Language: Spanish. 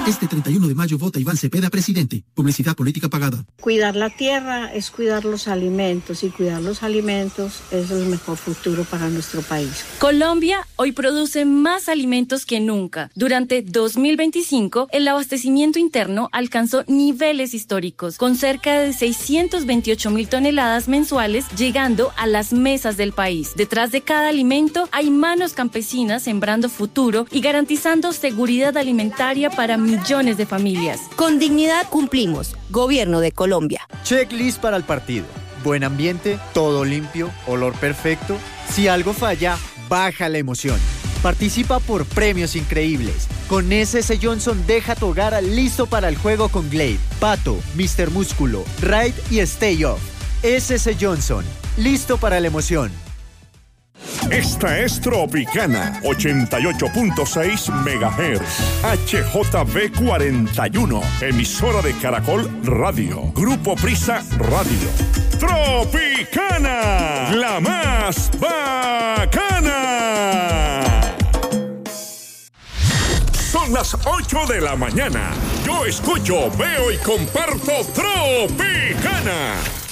Este 31 de mayo vota Iván Cepeda, presidente. Publicidad política pagada. Cuidar la tierra es cuidar los alimentos y cuidar los alimentos es el mejor futuro para nuestro país. Colombia hoy produce más alimentos que nunca. Durante 2025, el abastecimiento interno alcanzó niveles históricos, con cerca de 628.000 toneladas mensuales llegando a las mesas del país. Detrás de cada alimento hay manos campesinas sembrando futuro y garantizando seguridad alimentaria para millones de familias. Con dignidad cumplimos. Gobierno de Colombia. Checklist para el partido. Buen ambiente, todo limpio, olor perfecto. Si algo falla, baja la emoción. Participa por premios increíbles. Con SS Johnson deja tu hogar listo para el juego con Glade, Pato, Mr. Músculo, Ride y Stay Off. SS Johnson, listo para la emoción. Esta es Tropicana 88.6 MHz HJB 41, emisora de Caracol Radio, Grupo Prisa Radio. Tropicana, la más bacana. Son las 8 de la mañana. Yo escucho, veo y comparto Tropicana.